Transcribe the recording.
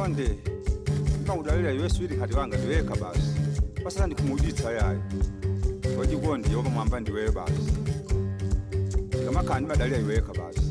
konde mawudalela yeswili ngati wanga ndiweka basi pasana ndikumuditsa yayi wachikondi yoka mwamba ndiwe basi kama kandi madalira iweka basi